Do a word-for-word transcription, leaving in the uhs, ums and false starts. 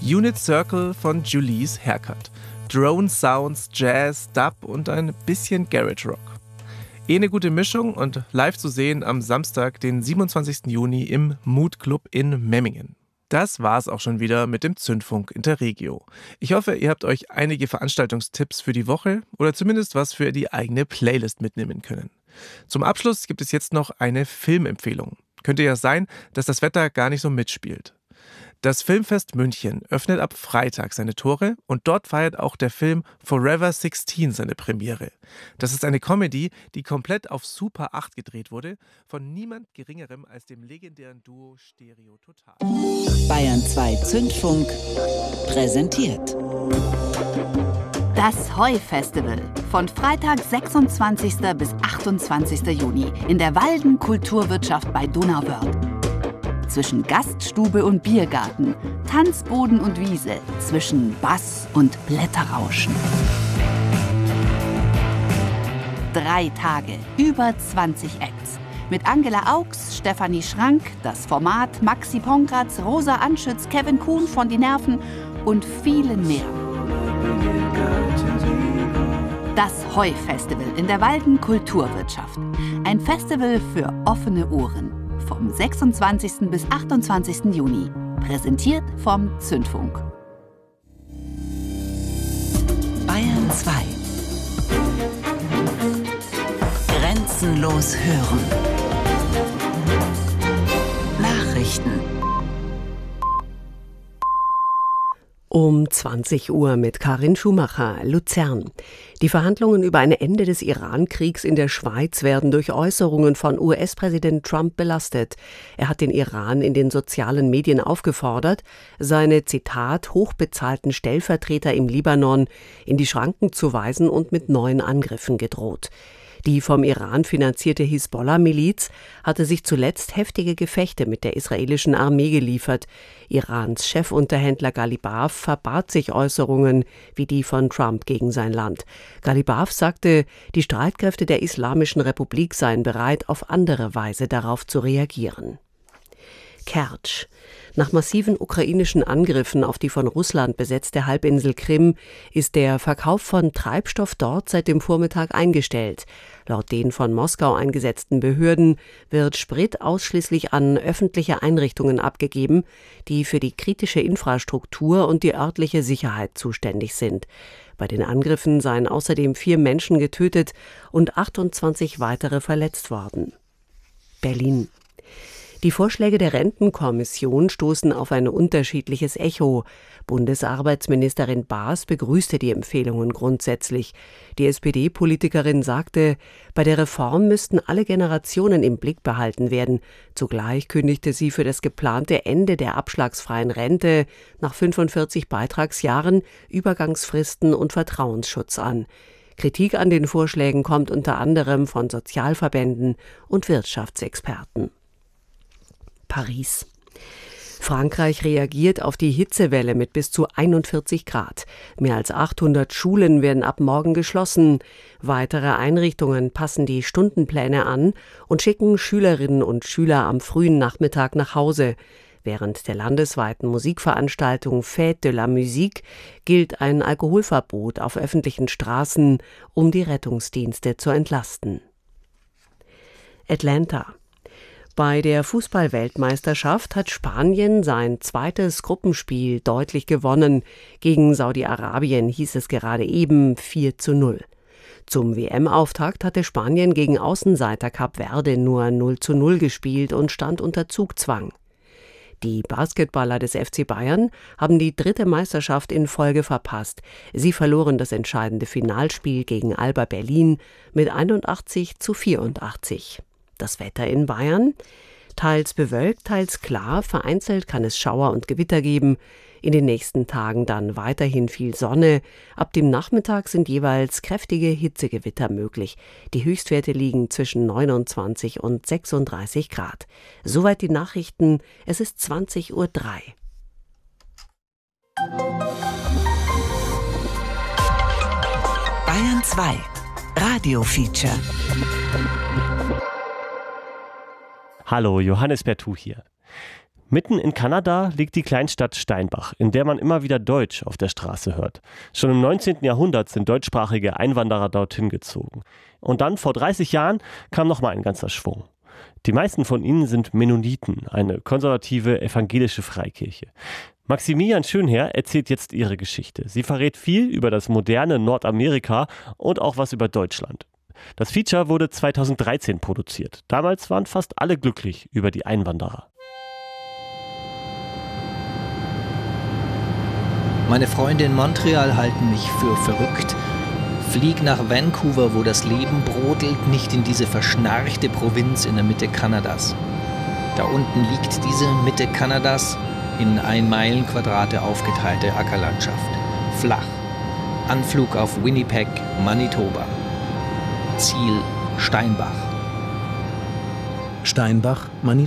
Unit Circle von Julie's Haircut. Drone Sounds, Jazz, Dub und ein bisschen Garage Rock. Eh eine gute Mischung und live zu sehen am Samstag, den siebenundzwanzigsten Juni im Mood Club in Memmingen. Das war's auch schon wieder mit dem Zündfunk Interregio. Ich hoffe, ihr habt euch einige Veranstaltungstipps für die Woche oder zumindest was für die eigene Playlist mitnehmen können. Zum Abschluss gibt es jetzt noch eine Filmempfehlung. Könnte ja sein, dass das Wetter gar nicht so mitspielt. Das Filmfest München öffnet ab Freitag seine Tore und dort feiert auch der Film Forever sechzehn seine Premiere. Das ist eine Comedy, die komplett auf Super acht gedreht wurde, von niemand Geringerem als dem legendären Duo Stereo Total. Bayern zwei Zündfunk präsentiert das Heu-Festival von Freitag, sechsundzwanzigsten bis achtundzwanzigsten Juni in der Walden Kulturwirtschaft bei Donauwörth. Zwischen Gaststube und Biergarten, Tanzboden und Wiese, zwischen Bass und Blätterrauschen. Drei Tage, über zwanzig Acts. Mit Angela Augs, Stefanie Schrank, das Format, Maxi Pongratz, Rosa Anschütz, Kevin Kuhn von Die Nerven und vielen mehr. Das Heu-Festival in der Walden Kulturwirtschaft. Ein Festival für offene Ohren. Vom sechsundzwanzigsten bis achtundzwanzigsten Juni. Präsentiert vom Zündfunk. Bayern zwei. Grenzenlos hören. Nachrichten. Um zwanzig Uhr mit Karin Schumacher, Luzern. Die Verhandlungen über ein Ende des Iran-Kriegs in der Schweiz werden durch Äußerungen von U S-Präsident Trump belastet. Er hat den Iran in den sozialen Medien aufgefordert, seine, Zitat, hochbezahlten Stellvertreter im Libanon in die Schranken zu weisen und mit neuen Angriffen gedroht. Die vom Iran finanzierte Hisbollah-Miliz hatte sich zuletzt heftige Gefechte mit der israelischen Armee geliefert. Irans Chefunterhändler Ghalibaf verbat sich Äußerungen wie die von Trump gegen sein Land. Ghalibaf sagte, die Streitkräfte der Islamischen Republik seien bereit, auf andere Weise darauf zu reagieren. Kertsch. Nach massiven ukrainischen Angriffen auf die von Russland besetzte Halbinsel Krim ist der Verkauf von Treibstoff dort seit dem Vormittag eingestellt. Laut den von Moskau eingesetzten Behörden wird Sprit ausschließlich an öffentliche Einrichtungen abgegeben, die für die kritische Infrastruktur und die örtliche Sicherheit zuständig sind. Bei den Angriffen seien außerdem vier Menschen getötet und achtundzwanzig weitere verletzt worden. Berlin. Die Vorschläge der Rentenkommission stoßen auf ein unterschiedliches Echo. Bundesarbeitsministerin Baas begrüßte die Empfehlungen grundsätzlich. Die S P D-Politikerin sagte, bei der Reform müssten alle Generationen im Blick behalten werden. Zugleich kündigte sie für das geplante Ende der abschlagsfreien Rente nach fünfundvierzig Beitragsjahren Übergangsfristen und Vertrauensschutz an. Kritik an den Vorschlägen kommt unter anderem von Sozialverbänden und Wirtschaftsexperten. Paris. Frankreich reagiert auf die Hitzewelle mit bis zu einundvierzig Grad. Mehr als achthundert Schulen werden ab morgen geschlossen. Weitere Einrichtungen passen die Stundenpläne an und schicken Schülerinnen und Schüler am frühen Nachmittag nach Hause. Während der landesweiten Musikveranstaltung Fête de la Musique gilt ein Alkoholverbot auf öffentlichen Straßen, um die Rettungsdienste zu entlasten. Atlanta. Bei der Fußball-Weltmeisterschaft hat Spanien sein zweites Gruppenspiel deutlich gewonnen. Gegen Saudi-Arabien hieß es gerade eben vier zu null. Zum W M-Auftakt hatte Spanien gegen Außenseiter Kap Verde nur null zu null gespielt und stand unter Zugzwang. Die Basketballer des F C Bayern haben die dritte Meisterschaft in Folge verpasst. Sie verloren das entscheidende Finalspiel gegen Alba Berlin mit einundachtzig zu vierundachtzig. Das Wetter in Bayern? Teils bewölkt, teils klar, vereinzelt kann es Schauer und Gewitter geben. In den nächsten Tagen dann weiterhin viel Sonne. Ab dem Nachmittag sind jeweils kräftige Hitzegewitter möglich. Die Höchstwerte liegen zwischen neunundzwanzig und sechsunddreißig Grad. Soweit die Nachrichten. Es ist zwanzig Uhr drei. Bayern zwei. Radio-Feature. Hallo, Johannes Bertou hier. Mitten in Kanada liegt die Kleinstadt Steinbach, in der man immer wieder Deutsch auf der Straße hört. Schon im neunzehnten Jahrhundert sind deutschsprachige Einwanderer dorthin gezogen. Und dann, vor dreißig Jahren, kam nochmal ein ganzer Schwung. Die meisten von ihnen sind Mennoniten, eine konservative evangelische Freikirche. Maximilian Schönherr erzählt jetzt ihre Geschichte. Sie verrät viel über das moderne Nordamerika und auch was über Deutschland. Das Feature wurde zweitausenddreizehn produziert. Damals waren fast alle glücklich über die Einwanderer. Meine Freunde in Montreal halten mich für verrückt. Flieg nach Vancouver, wo das Leben brodelt, nicht in diese verschnarchte Provinz in der Mitte Kanadas. Da unten liegt diese Mitte Kanadas in ein Meilenquadrate aufgeteilte Ackerlandschaft. Flach. Anflug auf Winnipeg, Manitoba. Ziel Steinbach. Steinbach, Manitoba.